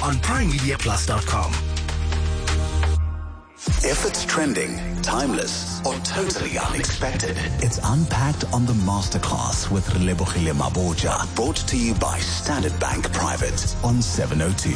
on PrimeMediaPlus.com. If it's trending, timeless, or totally unexpected, it's unpacked on the Masterclass with Relebogile Mabotja. Brought to you by Standard Bank Private on 702.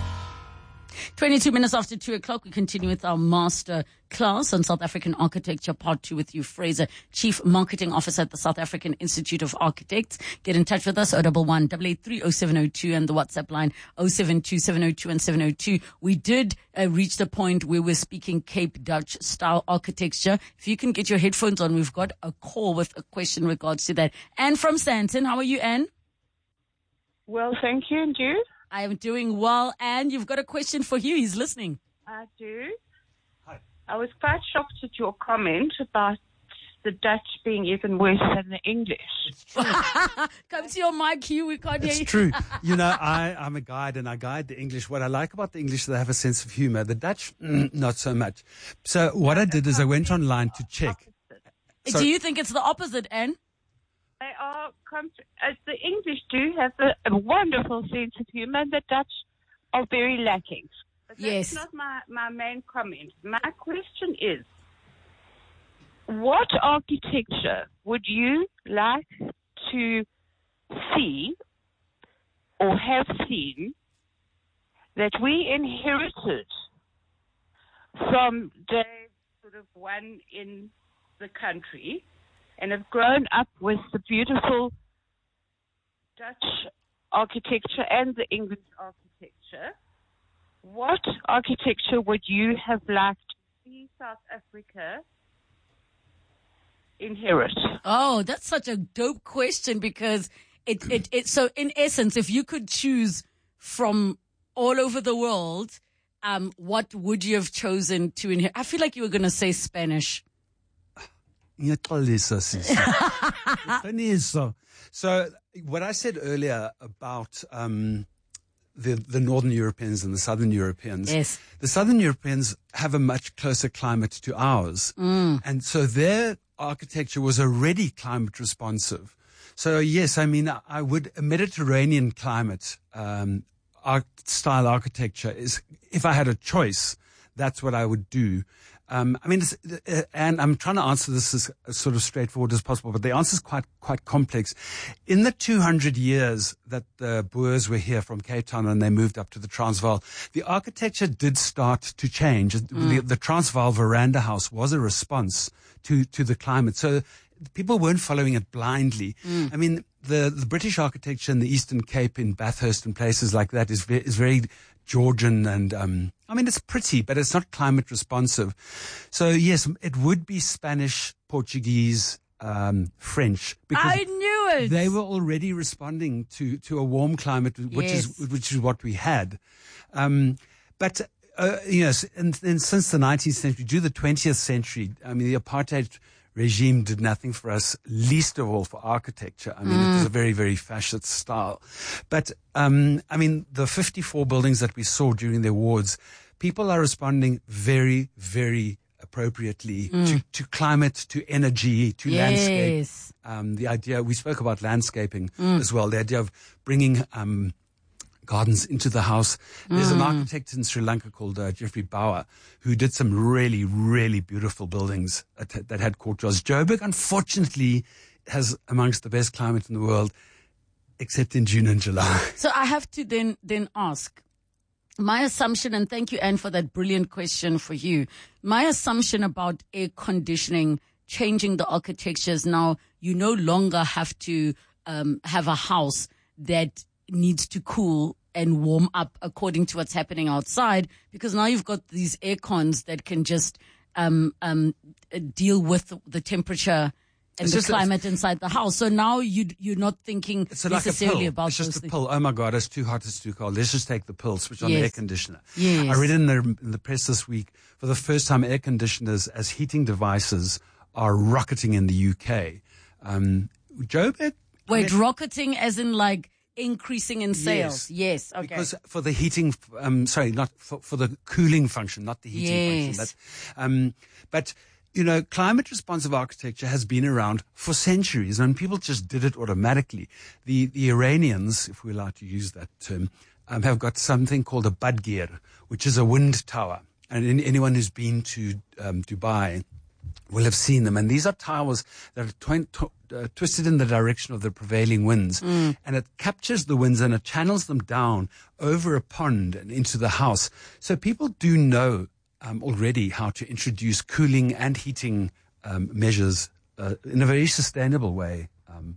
22 minutes after 2 o'clock, we continue with our master class on South African architecture, part 2 with Hugh Fraser, Chief Marketing Officer at the South African Institute of Architects. Get in touch with us, 011-883-0702 and the WhatsApp line 072-702 and 702. We did reach the point where we're speaking Cape Dutch style architecture. If you can get your headphones on, we've got a call with a question in regards to that. Anne from Sandton, how are you, Anne? Well, thank you, and you? I am doing well, and you've got a question for Hugh. He's listening. I do. Hi. I was quite shocked at your comment about the Dutch being even worse than the English. It's true. Come to your mic, Hugh. We can't hear you. It's true. You know, I'm a guide and I guide the English. What I like about the English is they have a sense of humor. The Dutch, not so much. So what I did is I went online to check. Do you think it's the opposite, Anne? They are, the English do have a wonderful sense of humor, and the Dutch are very lacking. But Yes. that's not my main comment. My question is, what architecture would you like to see or have seen that we inherited from day sort of one in the country and have grown up with the beautiful Dutch architecture and the English architecture? What architecture would you have liked to see South Africa inherit? Oh, that's such a dope question, because so in essence, if you could choose from all over the world, what would you have chosen to inherit? I feel like you were going to say Spanish. So what I said earlier about the Northern Europeans and the Southern Europeans, Yes. the Southern Europeans have a much closer climate to ours. And so their architecture was already climate responsive. So yes, I mean, I would, a Mediterranean climate style architecture is, if I had a choice, that's what I would do. I mean, and I'm trying to answer this as sort of straightforward as possible, but the answer is quite complex. In the 200 years that the Boers were here from Cape Town and they moved up to the Transvaal, the architecture did start to change. The Transvaal Veranda House was a response to the climate. So people weren't following it blindly. I mean, the British architecture in the Eastern Cape, in Bathurst and places like that is very Georgian, and I mean, it's pretty, but it's not climate responsive. So yes, it would be Spanish, Portuguese, French, because I knew it. they were already responding to a warm climate, which is what we had. But yes, and since the 19th century to the 20th century, I mean, the apartheid regime did nothing for us, least of all for architecture. I mean, it was a very, very fascist style. But, I mean, the 54 buildings that we saw during the awards, people are responding very, very appropriately to climate, to energy, to landscape. The idea, we spoke about landscaping as well, the idea of bringing, gardens into the house. There's an architect in Sri Lanka called Jeffrey Bauer, who did some really, really beautiful buildings that had courtyards. Joburg, unfortunately, has amongst the best climate in the world, except in June and July. So I have to then ask, my assumption, and thank you, Anne, for that brilliant question for you. My assumption about air conditioning changing the architecture is now you no longer have to have a house that needs to cool and warm up according to what's happening outside, because now you've got these air cons that can just deal with the temperature and the climate inside the house. So now you're not thinking necessarily about it's just those a things. pill. Oh my God, it's too hot, it's too cold. Let's just take the pill, switch on the Yes. air conditioner. Yes. I read in the press this week, for the first time, air conditioners as heating devices are rocketing in the UK. Joburg? Wait, rocketing as in like increasing in sales? Yes. Okay. Because for the heating, not for the cooling function, not the heating function. But you know, climate responsive architecture has been around for centuries, and people just did it automatically. The Iranians, if we're allowed to use that term, have got something called a Badgear, which is a wind tower. And anyone who's been to Dubai will have seen them. And these are towers that are twisted in the direction of the prevailing winds. And it captures the winds and it channels them down over a pond and into the house. So people do know already how to introduce cooling and heating measures in a very sustainable way.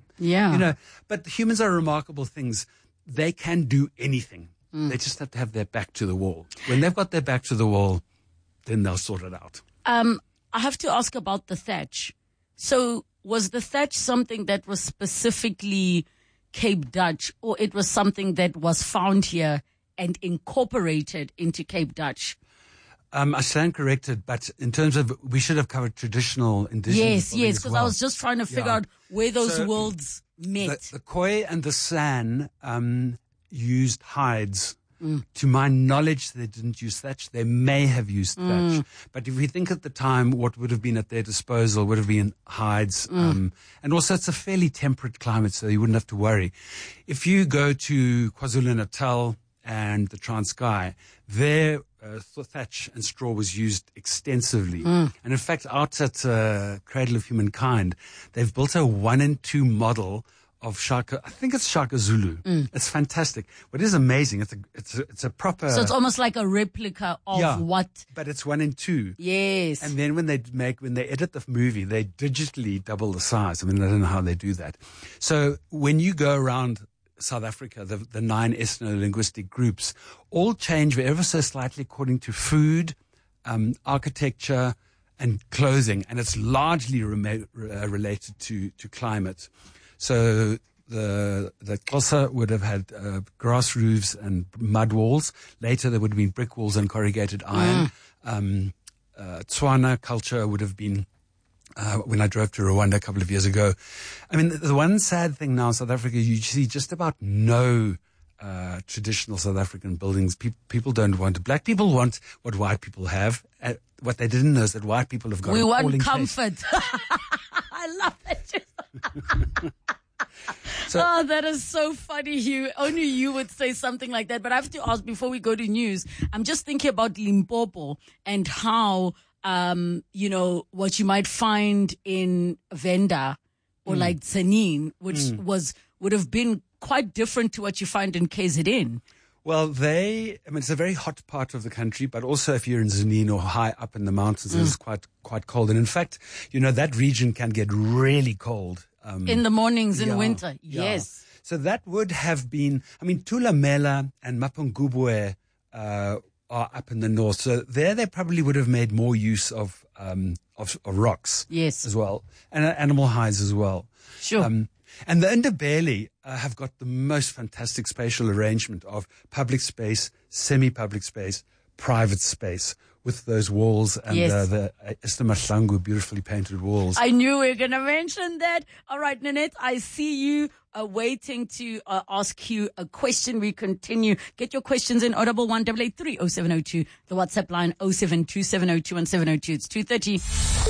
But humans are remarkable things. They can do anything. They just have to have their back to the wall. When they've got their back to the wall, then they'll sort it out. I have to ask about the thatch. So was the thatch something that was specifically Cape Dutch, or it was something that was found here and incorporated into Cape Dutch? I stand corrected, but in terms of, we should have covered traditional indigenous. Yes, because I was just trying to figure out where those worlds met. The Khoi and the San used hides. To my knowledge, they didn't use thatch. They may have used thatch. But if we think at the time, what would have been at their disposal would have been hides. And also it's a fairly temperate climate, so you wouldn't have to worry. If you go to KwaZulu-Natal and the Transkei, there thatch and straw was used extensively. And in fact, out at Cradle of Humankind, they've built a 1 and 2 model of Shaka. I think it's Shaka Zulu. It's fantastic. What is amazing, it's a proper. So it's almost like a replica of what? But it's 1 and 2. Yes. And then when they edit the movie, they digitally double the size. I mean, I don't know how they do that. So when you go around South Africa, the 9 ethno-linguistic groups all change ever so slightly according to food, architecture, and clothing, and it's largely related to climate. So the Xhosa would have had grass roofs and mud walls. Later there would have been brick walls and corrugated iron. Tswana culture would have been when I drove to Rwanda a couple of years ago. I mean, the one sad thing now in South Africa, you see just about no traditional South African buildings. People don't want. Black people want what white people have. What they didn't know is that white people have got. We want comfort. I love that. So, that is so funny, Hugh. Only you would say something like that. But I have to ask before we go to news. I'm just thinking about Limpopo and how, what you might find in Venda or like Tzaneen, which would have been quite different to what you find in KZN. Well, it's a very hot part of the country, but also if you're in Tzaneen or high up in the mountains, it's quite cold. And in fact, that region can get really cold. In the mornings in winter, yes. So that would have been, Thulamela and Mapungubwe are up in the north. So they probably would have made more use of rocks, yes, as well, and animal hides as well. Sure. And the Ndebele have got the most fantastic spatial arrangement of public space, semi-public space, private space, with those walls and the Istamahlangu beautifully painted walls. I knew we were going to mention that. All right, Nanette, I see you waiting to ask you a question. We continue. Get your questions in 011-883-0702. The WhatsApp line 072-702-1702. It's 2:30.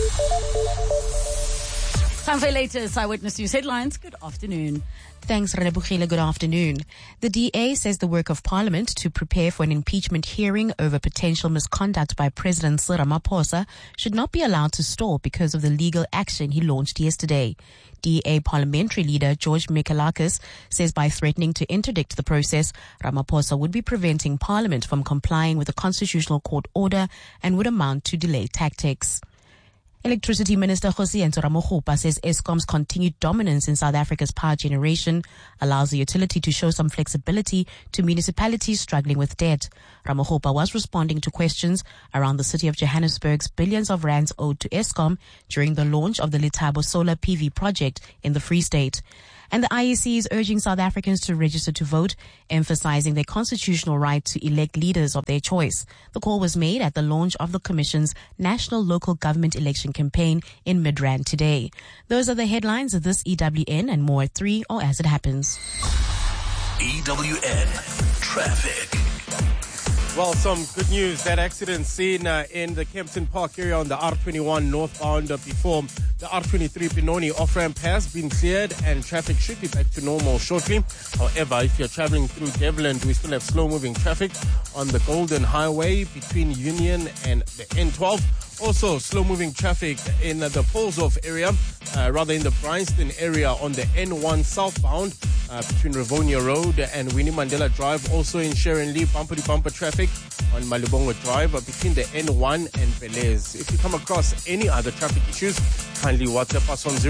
Time for latest Eyewitness News headlines. Good afternoon. Thanks, Relebogile. Good afternoon. The DA says the work of Parliament to prepare for an impeachment hearing over potential misconduct by President Cyril Ramaphosa should not be allowed to stall because of the legal action he launched yesterday. DA parliamentary leader George Mikalakis says by threatening to interdict the process, Ramaphosa would be preventing Parliament from complying with the Constitutional Court order and would amount to delay tactics. Electricity Minister Kgosientsho Ramokgopa says Eskom's continued dominance in South Africa's power generation allows the utility to show some flexibility to municipalities struggling with debt. Ramokgopa was responding to questions around the city of Johannesburg's billions of rands owed to Eskom during the launch of the Letabo solar PV project in the Free State. And the IEC is urging South Africans to register to vote, emphasizing their constitutional right to elect leaders of their choice. The call was made at the launch of the Commission's National Local Government Election Campaign in Midrand today. Those are the headlines of this EWN and more at 3 or as it happens. EWN Traffic. Well, some good news. That accident seen in the Kempton Park area on the R21 northbound before the R23 Benoni off-ramp has been cleared and traffic should be back to normal shortly. However, if you're traveling through Devland, we still have slow-moving traffic on the Golden Highway between Union and the N12. Also, slow-moving traffic in the Polshof area, rather in the Bryanston area on the N1 southbound between Rivonia Road and Winnie Mandela Drive. Also in Sharon Lee, bumper-to-bumper traffic on Malibongo Drive between the N1 and Belez. If you come across any other traffic issues, kindly WhatsApp us on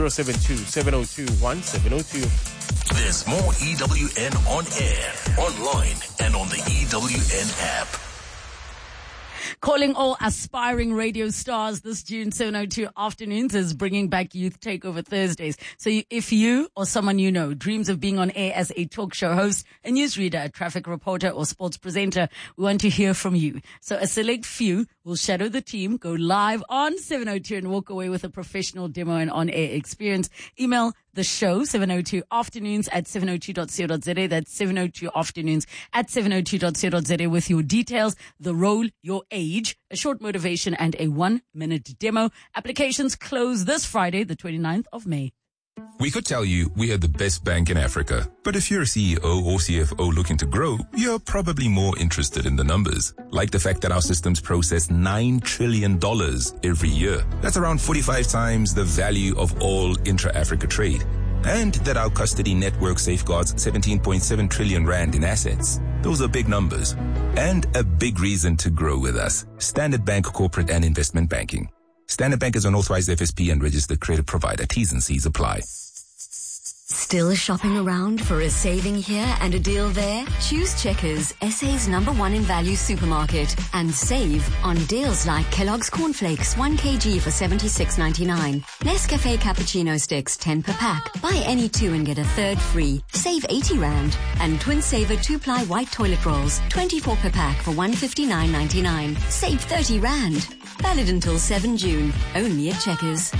072-702-1702. There's more EWN on air, online, and on the EWN app. Calling all aspiring radio stars this June 702 afternoons is bringing back Youth Takeover Thursdays. So if you or someone you know dreams of being on air as a talk show host, a newsreader, a traffic reporter, or sports presenter, we want to hear from you. So a select few will shadow the team, go live on 702 and walk away with a professional demo and on-air experience. Email the show 702afternoons at 702.co.za. That's 702afternoons at 702.co.za with your details, the role, your age, a short motivation, and a 1-minute demo. Applications close this Friday, the 29th of May. We could tell you we are the best bank in Africa, but if you're a CEO or CFO looking to grow, you're probably more interested in the numbers. Like the fact that our systems process $9 trillion every year. That's around 45 times the value of all intra-Africa trade. And that our custody network safeguards 17.7 trillion rand in assets. Those are big numbers. And a big reason to grow with us. Standard Bank Corporate and Investment Banking. Standard Bank is an authorized FSP and registered credit provider. T's and C's apply. Still shopping around for a saving here and a deal there? Choose Checkers, SA's #1 in value supermarket, and save on deals like Kellogg's Cornflakes 1 kg for $76.99, Nescafe Cappuccino Sticks 10 per pack. Buy any 2 and get a third free. Save 80 rand. And Twin Saver 2-ply white toilet rolls 24 per pack for $159.99. Save 30 rand. Valid until 7 June. Only at Checkers.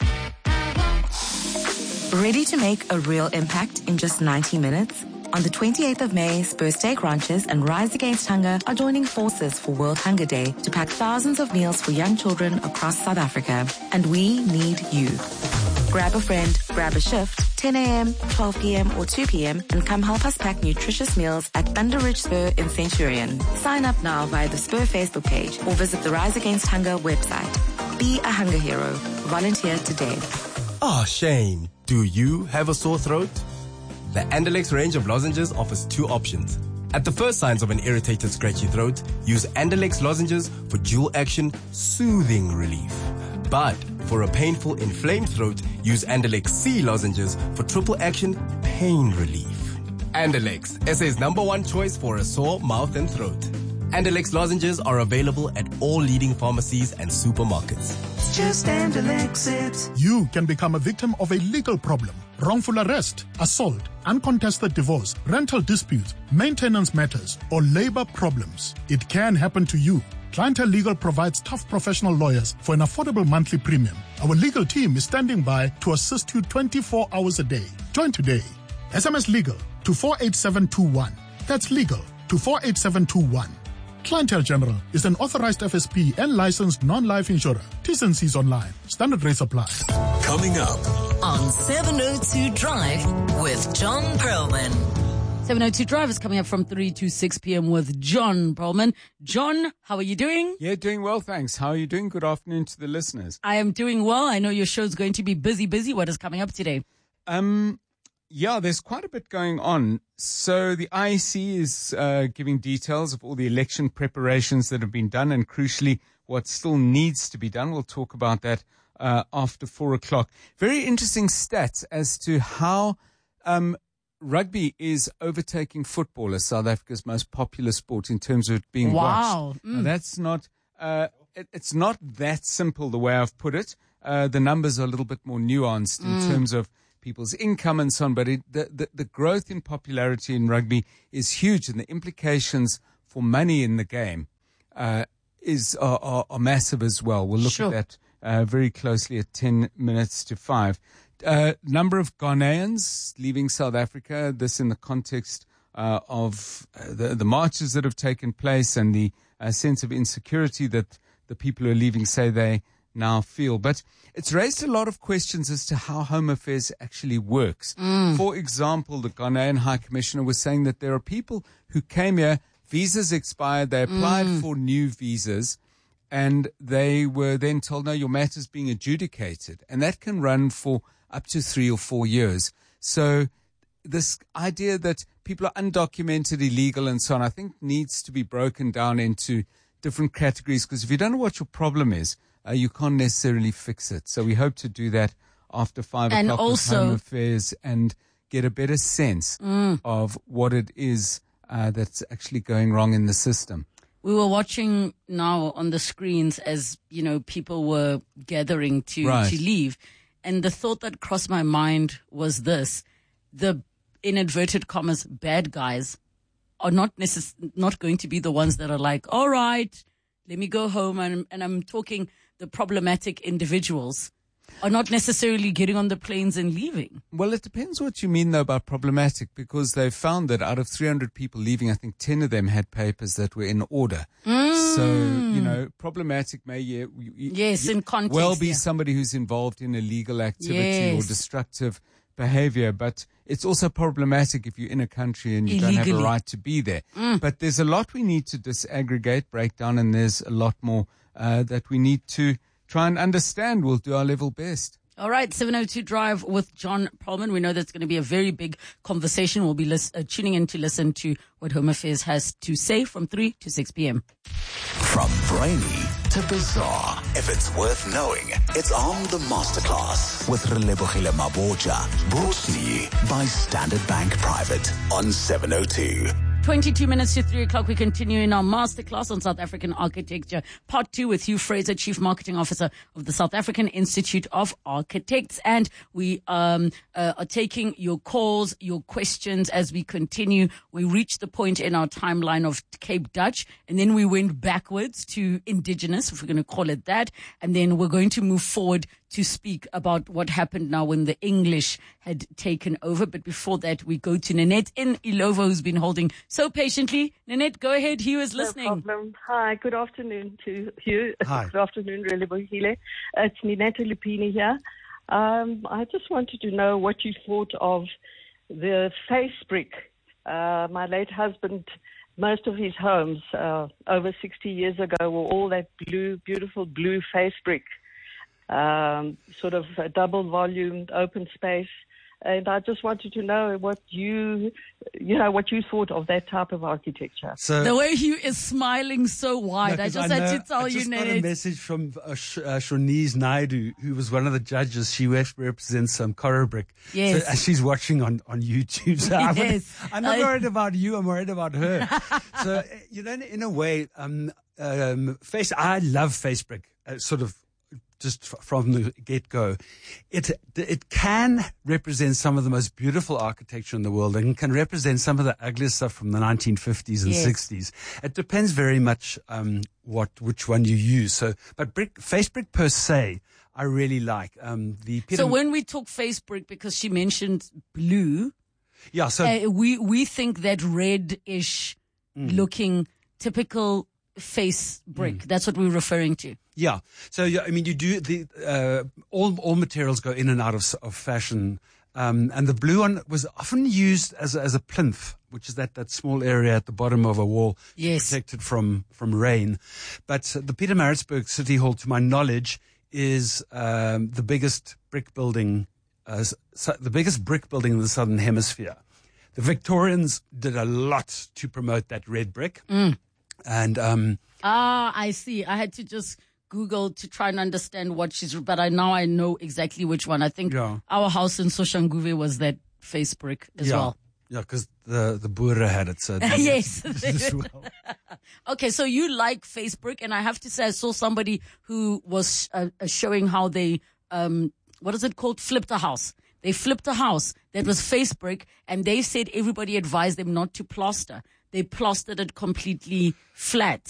Ready to make a real impact in just 90 minutes? On the 28th of May, Spur Steak Ranches and Rise Against Hunger are joining forces for World Hunger Day to pack thousands of meals for young children across South Africa. And we need you. Grab a friend, grab a shift, 10 a.m., 12 p.m. or 2 p.m. and come help us pack nutritious meals at Thunder Ridge Spur in Centurion. Sign up now via the Spur Facebook page or visit the Rise Against Hunger website. Be a hunger hero. Volunteer today. Oh, Shane, do you have a sore throat? The Andalex range of lozenges offers 2 options. At the first signs of an irritated, scratchy throat, use Andalex lozenges for dual action, soothing relief. But for a painful, inflamed throat, use Andalex C lozenges for triple action, pain relief. Andalex, SA's #1 choice for a sore mouth and throat. Andalex lozenges are available at all leading pharmacies and supermarkets. Just Andalex it. You can become a victim of a legal problem. Wrongful arrest, assault, uncontested divorce, rental disputes, maintenance matters, or labor problems. It can happen to you. Clientele Legal provides tough professional lawyers for an affordable monthly premium. Our legal team is standing by to assist you 24 hours a day. Join today. SMS Legal to 48721. That's legal to 48721. Clientele General is an authorized FSP and licensed non-life insurer. T's and C's online. Standard rates apply. Coming up on 702 Drive with John Perlman. 702 Drive is coming up from 3 to 6 p.m. with John Perlman. John, how are you doing? Yeah, doing well, thanks. How are you doing? Good afternoon to the listeners. I am doing well. I know your show's going to be busy. What is coming up today? Yeah, there's quite a bit going on. So the IEC is giving details of all the election preparations that have been done and crucially what still needs to be done. We'll talk about that after 4 o'clock. Very interesting stats as to how rugby is overtaking football as South Africa's most popular sport in terms of it being watched. Now, that's not, it's not that simple the way I've put it. The numbers are a little bit more nuanced in terms of people's income and so on, but the growth in popularity in rugby is huge, and the implications for money in the game are massive as well. We'll look at that very closely at 10 minutes to 5. Number of Ghanaians leaving South Africa, this in the context of the marches that have taken place and the sense of insecurity that the people who are leaving say they now feel. But it's raised a lot of questions as to how Home Affairs actually works. For example, the Ghanaian High Commissioner was saying that there are people who came here, visas expired, they applied for new visas, and they were then told, no, your matter's being adjudicated. And that can run for up to 3 or 4 years. So this idea that people are undocumented, illegal, and so on, I think needs to be broken down into different categories, because if you don't know what your problem is, you can't necessarily fix it. So we hope to do that after 5 o'clock with Home Affairs and get a better sense of what it is that's actually going wrong in the system. We were watching now on the screens as, people were gathering to leave. And the thought that crossed my mind was this: the, in inverted commas, bad guys are not going to be the ones that are like, all right, let me go home. And I'm talking the problematic individuals are not necessarily getting on the planes and leaving. Well, it depends what you mean, though, by problematic, because they've found that out of 300 people leaving, I think 10 of them had papers that were in order. So, problematic may in context, well be somebody who's involved in illegal activity or destructive behavior, but it's also problematic if you're in a country and you don't have a right to be there. But there's a lot we need to disaggregate, break down, and there's a lot more that we need to try and understand. We'll do our level best. All right, 702 Drive with John Perlman. We know that's going to be a very big conversation. We'll be tuning in to listen to what Home Affairs has to say from 3 to 6 p.m. From brainy to bizarre, if it's worth knowing, it's on the Masterclass with Relebogile Mabotja, brought to you by Standard Bank Private on 702. 22 minutes to 3 o'clock. We continue in our masterclass on South African architecture, part 2 with Hugh Fraser, Chief Marketing Officer of the South African Institute of Architects. And we are taking your calls, your questions as we continue. We reached the point in our timeline of Cape Dutch, and then we went backwards to indigenous, if we're going to call it that. And then we're going to move forward to speak about what happened now when the English had taken over. But before that, we go to Nanette in Illovo, who's been holding so patiently. Nanette, go ahead. Hugh is listening. No problem. Hi, good afternoon to Hugh. Hi. Good afternoon, Relebogile. It's Ninette Lupini here. I just wanted to know what you thought of the face brick. My late husband, most of his homes over 60 years ago were all that beautiful blue face brick. Sort of a double volume, open space. And I just wanted to know what you thought of that type of architecture. So the way Hugh is smiling so wide, I just had to tell you, Nate. I just got a message from Shonice Naidu, who was one of the judges. She represents Corobrik. Yes. So, she's watching on YouTube. So I'm not worried about you. I'm worried about her. So, in a way, I love face brick, sort of. Just from the get-go, it can represent some of the most beautiful architecture in the world, and can represent some of the ugliest stuff from the 1950s and 60s. It depends very much which one you use. So, but face brick per se, I really like. So when we talk face brick, because she mentioned blue, so we think that reddish looking typical face brick. That's what we're referring to. Yeah. So, you do all materials go in and out of fashion. And the blue one was often used as a plinth, which is that small area at the bottom of a wall protected from rain. But the Pietermaritzburg City Hall, to my knowledge, is the biggest brick building in the Southern Hemisphere. The Victorians did a lot to promote that red brick. And I see. I had to just Google to try and understand what but I know exactly which one. I think our house in Soshanguve was that face brick as well. Yeah, because the Boere had it. So yes. Well. Okay, so you like face brick, and I have to say I saw somebody who was showing how they, what is it called? Flipped a house. They flipped a house that was face brick, and they said everybody advised them not to plaster. They plastered it completely flat.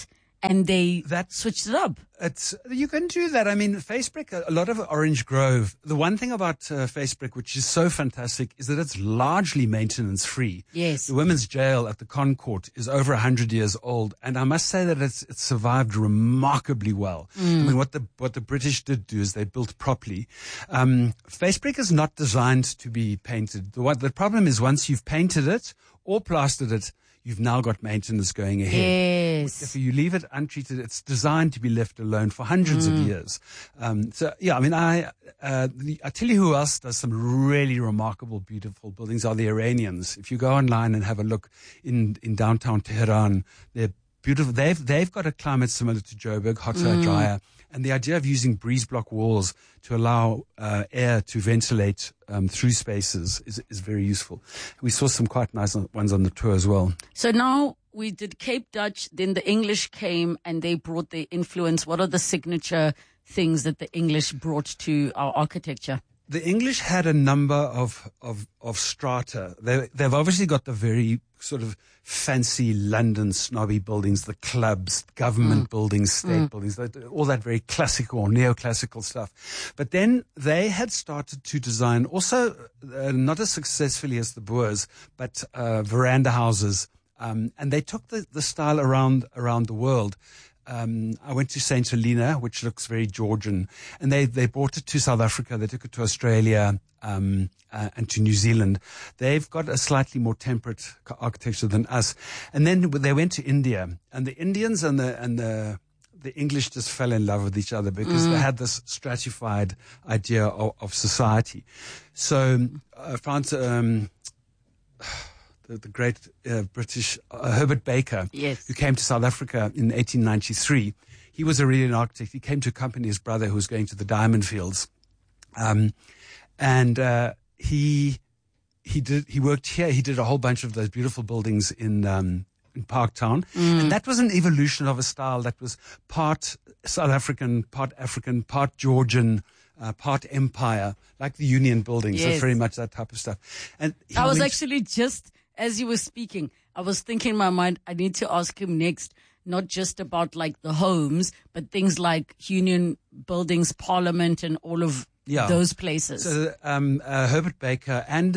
and they switched it up. You can do that. I mean, Face Brick, a lot of Orange Grove. The one thing about Face Brick, which is so fantastic, is that it's largely maintenance free. Yes. The women's jail at the Concourt is over 100 years old, and I must say that it's survived remarkably well. I mean, what the British did do is they built properly. Face Brick is not designed to be painted. The problem is once you've painted it or plastered it, you've now got maintenance going ahead. Yes. If you leave it untreated, it's designed to be left alone for hundreds of years. So, yeah, I mean, I tell you who else does some really remarkable, beautiful buildings are the Iranians. If you go online and have a look in downtown Tehran, they're beautiful. They've got a climate similar to Joburg, hotter, drier. And the idea of using breeze block walls to allow air to ventilate through spaces is very useful. We saw some quite nice ones on the tour as well. So now we did Cape Dutch, then the English came and they brought their influence. What are the signature things that the English brought to our architecture? The English had a number of strata. They've obviously got the very sort of fancy London snobby buildings, the clubs, government buildings, state buildings, all that very classical or neoclassical stuff. But then they had started to design also not as successfully as the Boers, but veranda houses. And they took the style around the world. I went to St. Helena, which looks very Georgian, and they brought it to South Africa. They took it to Australia, and to New Zealand. They've got a slightly more temperate architecture than us. And then they went to India, and the Indians and the English just fell in love with each other because they had this stratified idea of society. So, France, the great British Herbert Baker, yes, who came to South Africa in 1893. He was really an architect. He came to accompany his brother who was going to the diamond fields. He worked here. He did a whole bunch of those beautiful buildings in Parktown. And that was an evolution of a style that was part South African, part Georgian, part empire, like the Union buildings. Yes. That's very much that type of stuff. And I was actually just, as you were speaking, I was thinking in my mind, I need to ask him next, not just about like the homes, but things like Union buildings, Parliament, and all of those places. So Herbert Baker and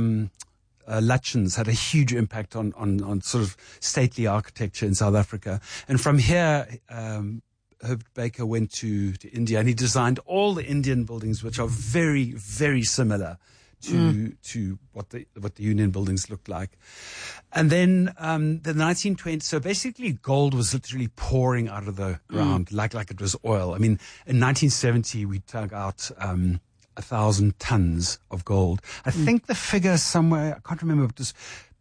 Lutyens had a huge impact on sort of stately architecture in South Africa. And from here, Herbert Baker went to India, and he designed all the Indian buildings, which are very, very similar to what the Union buildings looked like. And then the 1920s, so basically gold was literally pouring out of the ground like it was oil. I mean, in 1970 we dug out 1,000 tons of gold. I think the figure somewhere, I can't remember, but it was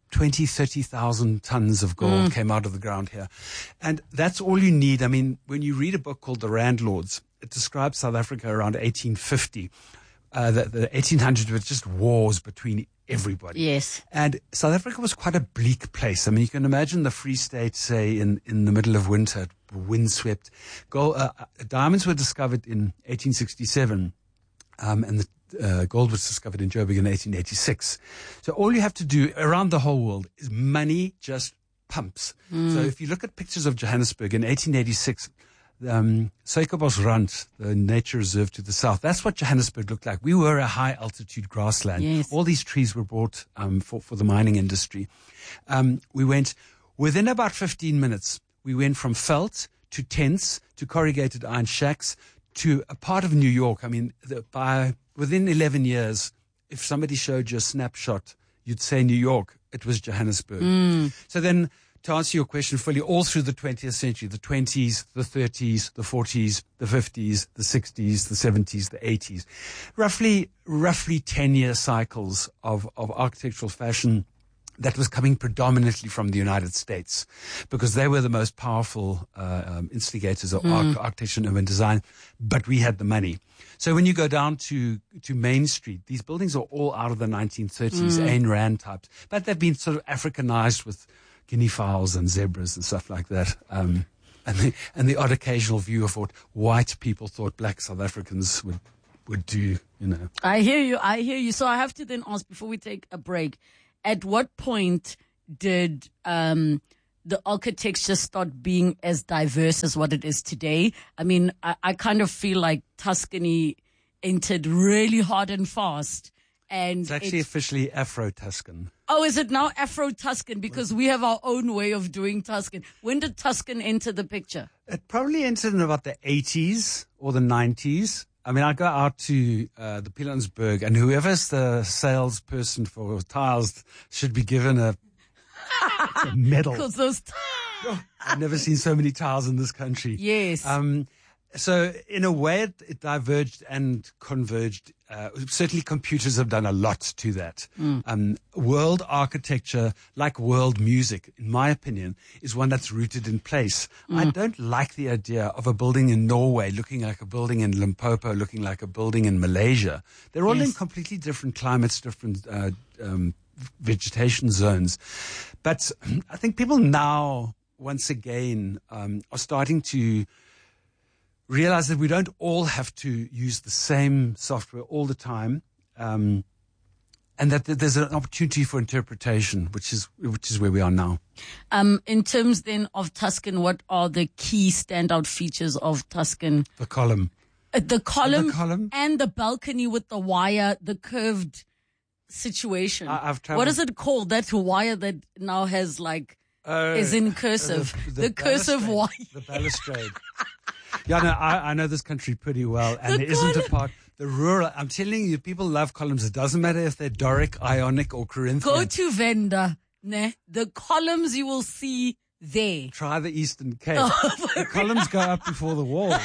30,000 tons of gold came out of the ground here. And that's all you need. I mean, when you read a book called The Randlords, it describes South Africa around 1850. The 1800s were just wars between everybody. Yes. And South Africa was quite a bleak place. I mean, you can imagine the Free State, say, in the middle of winter, windswept. Diamonds were discovered in 1867, and the gold was discovered in Joburg in 1886. So all you have to do around the whole world is money just pumps. So if you look at pictures of Johannesburg in 1886, Suikerbosrand, the nature reserve to the south, that's what Johannesburg looked like. We were a high altitude grassland. Yes. All these trees were brought for the mining industry. We went within about 15 minutes. We went from felt to tents to corrugated iron shacks to a part of New York. I mean, within 11 years, if somebody showed you a snapshot, you'd say New York. It was Johannesburg. So then, to answer your question fully, all through the 20th century, the 20s, the 30s, the 40s, the 50s, the 60s, the 70s, the 80s, roughly 10-year cycles of architectural fashion that was coming predominantly from the United States, because they were the most powerful instigators of architecture and urban design, but we had the money. So when you go down to Main Street, these buildings are all out of the 1930s, Ayn Rand types, but they've been sort of Africanized with guinea fowls and zebras and stuff like that. And the odd occasional view of what white people thought black South Africans would do, you know. I hear you. So I have to then ask, before we take a break, at what point did the the architecture start being as diverse as what it is today? I mean, I kind of feel like Tuscany entered really hard and fast. And it's actually officially Afro-Tuscan. Oh, is it now Afro-Tuscan? Because we have our own way of doing Tuscan. When did Tuscan enter the picture? It probably entered in about the 80s or the 90s. I mean, I go out to the Pilanesberg, and whoever's the salesperson for tiles should be given a medal. Because those I've never seen so many tiles in this country. Yes. So in a way, it diverged and converged. Certainly computers have done a lot to that. World architecture, like world music, in my opinion, is one that's rooted in place. I don't like the idea of a building in Norway looking like a building in Limpopo, looking like a building in Malaysia. They're all in completely different climates, different vegetation zones. But I think people now, once again, are starting to realize that we don't all have to use the same software all the time, and that there's an opportunity for interpretation, which is where we are now. In terms then of Tuscan, what are the key standout features of Tuscan? The column. The column and the balcony with the wire, the curved situation. What is it called? That wire that now has is in cursive. The cursive wire. The balustrade. Yeah, no, I know this country pretty well, and there isn't a part. The rural, I'm telling you, people love columns. It doesn't matter if they're Doric, Ionic, or Corinthian. Go to Venda, ne? The columns you will see there. Try the Eastern Cape. The columns go up before the walls.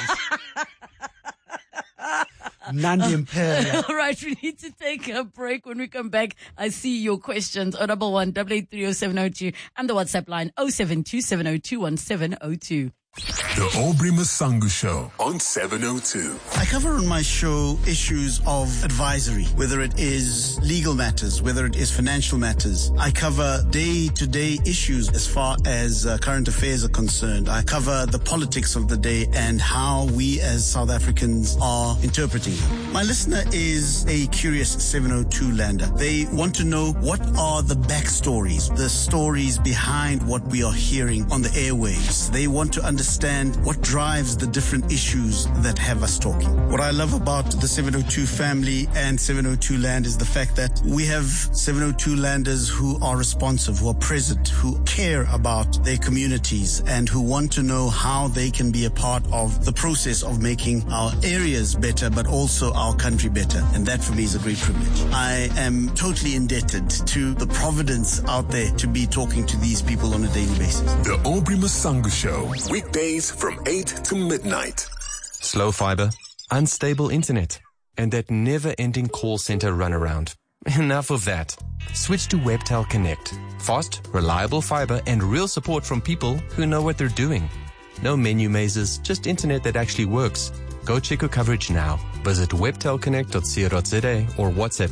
Nandi Imperial. All right, we need to take a break. When we come back, I see your questions. 011 883 0702 and the WhatsApp line 072 702 1702. The Aubrey Masangu Show on 702. I cover on my show issues of advisory, whether it is legal matters, whether it is financial matters. I cover day-to-day issues as far as current affairs are concerned. I cover the politics of the day and how we as South Africans are interpreting them. My listener is a curious 702 lander. They want to know what are the backstories, the stories behind what we are hearing on the airwaves. They want to understand what drives the different issues that have us talking. What I love about the 702 family and 702 Land is the fact that we have 702 landers who are responsive, who are present, who care about their communities, and who want to know how they can be a part of the process of making our areas better, but also our country better. And that for me is a great privilege. I am totally indebted to the providence out there to be talking to these people on a daily basis. The Aubrey Masangu Show, weekdays from 8 to midnight. Slow fiber, unstable internet, and that never-ending call center runaround. Enough of that. Switch to Webtel Connect. Fast, reliable fiber, and real support from people who know what they're doing. No menu mazes, just internet that actually works. Go check your coverage now. Visit webtelconnect.co.za or WhatsApp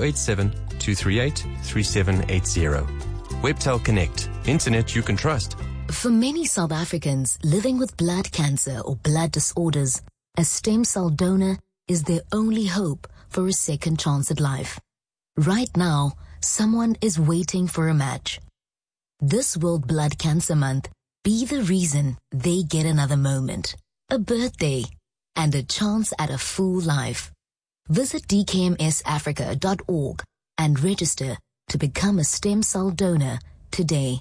087-238-3780. Webtel Connect. Internet you can trust. For many South Africans living with blood cancer or blood disorders, a stem cell donor is their only hope for a second chance at life. Right now, someone is waiting for a match. This World Blood Cancer Month, be the reason they get another moment, a birthday, and a chance at a full life. Visit dkmsafrica.org and register to become a stem cell donor today.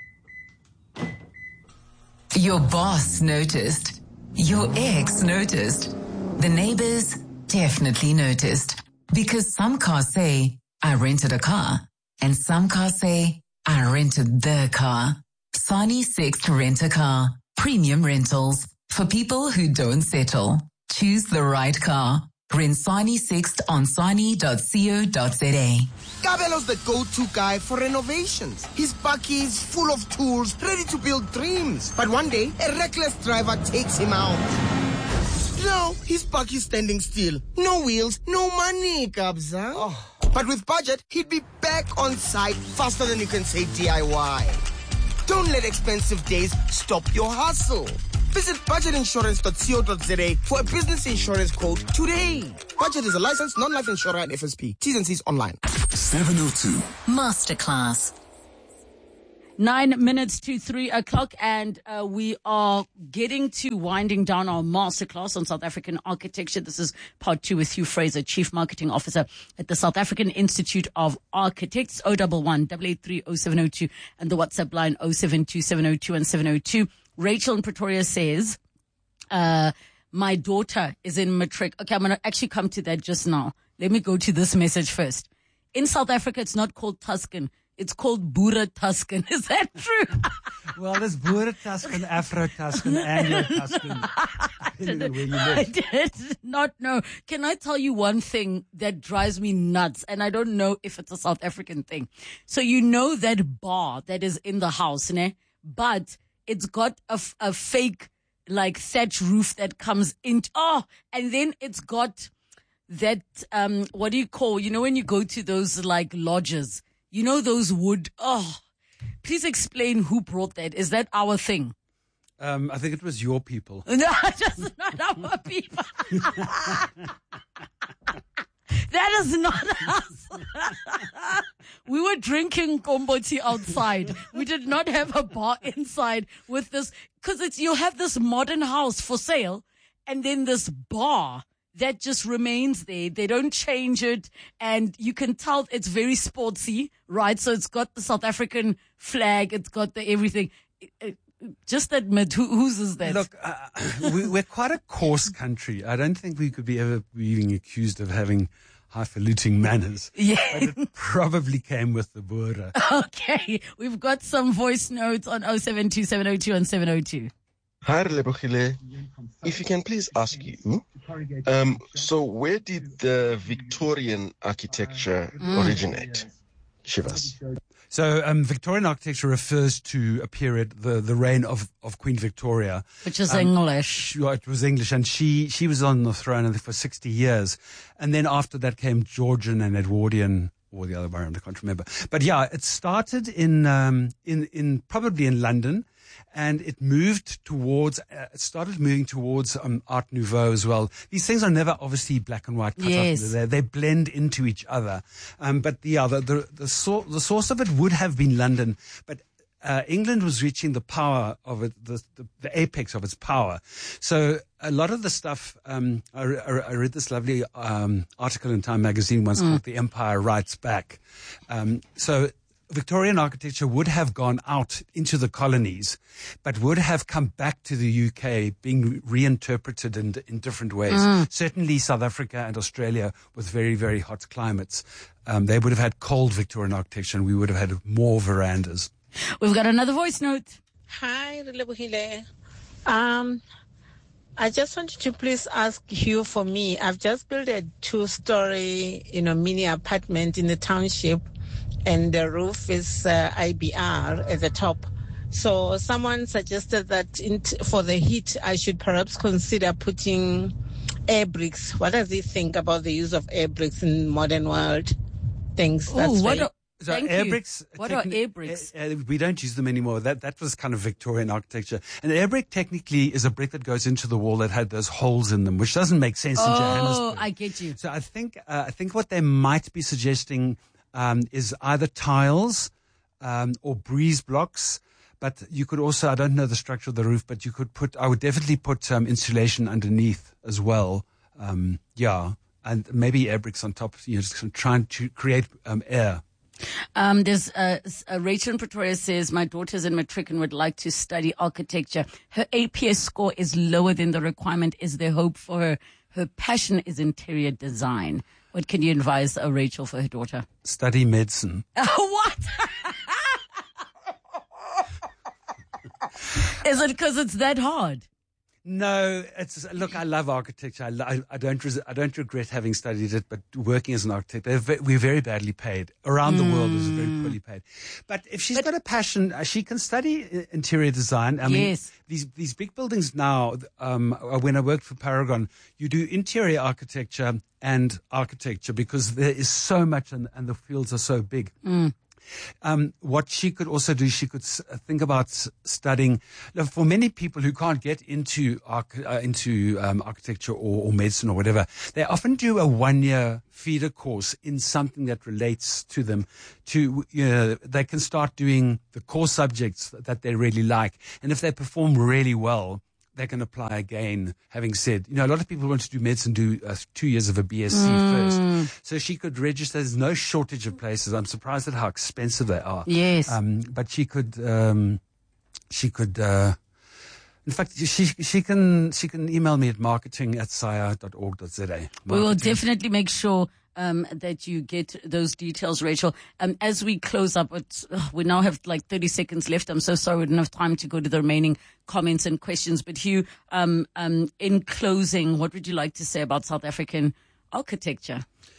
Your boss noticed. Your ex noticed. The neighbors definitely noticed. Because some cars say, I rented a car. And some cars say, I rented the car. Sani Sixt Rent-A-Car. Premium rentals. For people who don't settle. Choose the right car. Rent Sani Sixt on sani.co.za. Kabelo's the go-to guy for renovations. His bakkie is full of tools, ready to build dreams. But one day, a reckless driver takes him out. Now, his bakkie is standing still. No wheels, no money, Kabza. Oh. But with budget, he'd be back on site faster than you can say DIY. Don't let expensive days stop your hustle. Visit budgetinsurance.co.za for a business insurance quote today. Budget is a licensed non-life insurer and FSP. T's and C's online. 702. Masterclass. 9 minutes to 3 o'clock, and we are getting to winding down our masterclass on South African architecture. This is part 2 with Hugh Fraser, Chief Marketing Officer at the South African Institute of Architects. 011-883-0702 and the WhatsApp line 072-702 and 702. Rachel in Pretoria says, my daughter is in matric. Okay, I'm going to actually come to that just now. Let me go to this message first. In South Africa, it's not called Tuscan. It's called Boere Tuscan. Is that true? Well, there's Boere Tuscan, Afro Tuscan, Anglo Tuscan. I did not know. Can I tell you one thing that drives me nuts? And I don't know if it's a South African thing. So you know that bar that is in the house, ne? But it's got a fake like thatch roof that comes into, and then it's got that, what do you call, you know, when you go to those like lodges, you know, those wood, please explain who brought that. Is that our thing? I think it was your people. No, just not our people. That is not us. We were drinking komboti outside. We did not have a bar inside with this, because you have this modern house for sale and then this bar that just remains there. They don't change it, and you can tell it's very sportsy, right? So it's got the South African flag, it's got the everything. Just admit, whose is that? Look, we're quite a coarse country. I don't think we could be ever being accused of having highfalutin manners. Yeah. But it probably came with the Boere. Okay, we've got some voice notes on 072-702 and 702. Hi, Relebohile. If you can please ask you, so where did the Victorian architecture originate? Shivas. So Victorian architecture refers to a period, the reign of Queen Victoria. Which is English. It was English, and she was on the throne for 60 years. And then after that came Georgian and Edwardian, or the other way around, I can't remember. But yeah, it started in probably in London. And it started moving towards Art Nouveau as well. These things are never obviously black and white cut yes. out. They blend into each other. But the source of it would have been London. But England was reaching the power of it, the apex of its power. So a lot of the stuff, I read this lovely article in Time magazine once called The Empire Writes Back. So Victorian architecture would have gone out into the colonies, but would have come back to the UK being reinterpreted in different ways. Certainly South Africa and Australia with very, very hot climates. They would have had cold Victorian architecture, and we would have had more verandas. We've got another voice note. Hi, Relebohile. I just wanted to please ask you for me. I've just built a 2-story, mini apartment in the township, and the roof is IBR at the top. So someone suggested that for the heat, I should perhaps consider putting air bricks. What does he think about the use of air bricks in modern world? Thanks. Air bricks. What are air bricks? We don't use them anymore. That was kind of Victorian architecture. An air brick technically is a brick that goes into the wall that had those holes in them, which doesn't make sense in Johannesburg. Oh, I get you. So I think what they might be suggesting is either tiles or breeze blocks. But you could also, I don't know the structure of the roof, but I would definitely put insulation underneath as well. And maybe air bricks on top, just trying to create air. There's Rachel in Pretoria says, my daughter's in matric and would like to study architecture. Her APS score is lower than the requirement. Is there hope for her? Her passion is interior design. What can you advise Rachel for her daughter? Study medicine. What? Is it because it's that hard? No, look, I love architecture. I don't regret having studied it, but working as an architect, we're very badly paid. Around the world is very poorly paid. But if she's got a passion, she can study interior design. I mean, these big buildings now, when I worked for Paragon, you do interior architecture and architecture because there is so much and the fields are so big. What she could also do, she could think about studying. For many people who can't get into architecture or medicine or whatever, they often do a 1-year feeder course in something that relates to them. They can start doing the core subjects that they really like, and if they perform really well, they can apply again. Having said, a lot of people want to do medicine, do 2 years of a BSc first. So she could register. There's no shortage of places. I'm surprised at how expensive they are. Yes. But she could, in fact, she can email me at marketing@sire.org.za. We will definitely make sure that you get those details, Rachel. As we close up, we now have like 30 seconds left. I'm so sorry we didn't have time to go to the remaining comments and questions. But Hugh, in closing, what would you like to say about South African architecture?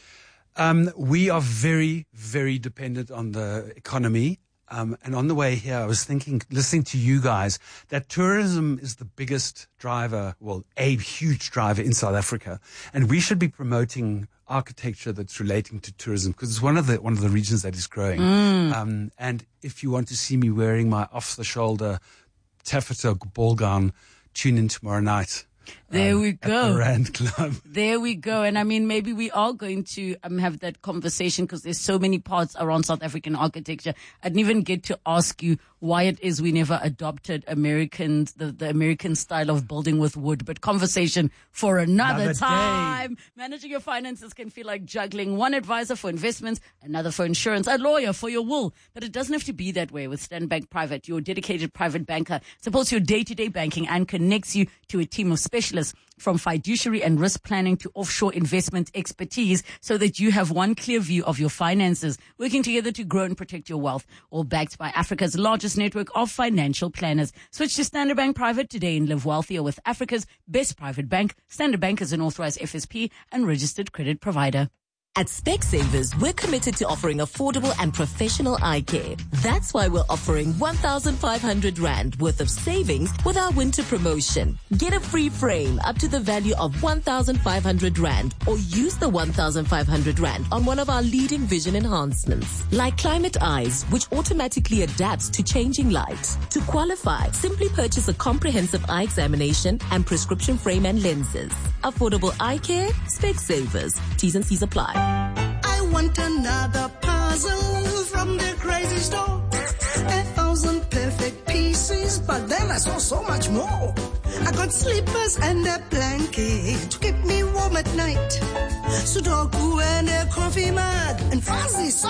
We are very, very dependent on the economy. And on the way here, I was thinking, listening to you guys, that tourism is the biggest driver, a huge driver in South Africa. And we should be promoting architecture that's relating to tourism, because it's one of the regions that is growing. And if you want to see me wearing my off-the-shoulder taffeta ball gown, tune in tomorrow night. There we go. At the Rand Club. There we go. And I mean, maybe we are going to have that conversation, because there's so many parts around South African architecture. I didn't even get to ask you why it is we never adopted the American style of building with wood. But conversation for another time. Day. Managing your finances can feel like juggling one advisor for investments, another for insurance, a lawyer for your wool. But it doesn't have to be that way with Standard Bank Private, your dedicated private banker. Supports your day-to-day banking and connects you to a team of specialists from fiduciary and risk planning to offshore investment expertise, so that you have one clear view of your finances, working together to grow and protect your wealth, all backed by Africa's largest network of financial planners. Switch to Standard Bank Private today and live wealthier with Africa's best private bank. Standard Bank is an authorized FSP and registered credit provider. At Specsavers, we're committed to offering affordable and professional eye care. That's why we're offering 1,500 Rand worth of savings with our winter promotion. Get a free frame up to the value of 1,500 Rand, or use the 1,500 Rand on one of our leading vision enhancements, like Climate Eyes, which automatically adapts to changing light. To qualify, simply purchase a comprehensive eye examination and prescription frame and lenses. Affordable eye care, Specsavers. T's and C's apply. I want another puzzle from the crazy store. 1,000 perfect pieces, but then I saw so much more. I got slippers and a blanket to keep me warm at night. Sudoku and a coffee mug and fuzzy